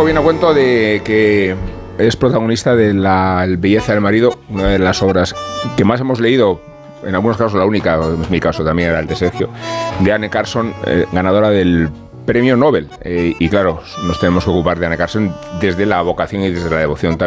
Paco viene a cuento de que es protagonista de La belleza del marido, una de las obras que más hemos leído, en algunos casos la única, en mi caso también era el de Sergio, de Anne Carson, ganadora del Premio Nobel. Y claro, nos tenemos que ocupar de Anne Carson desde la vocación y desde la devoción también.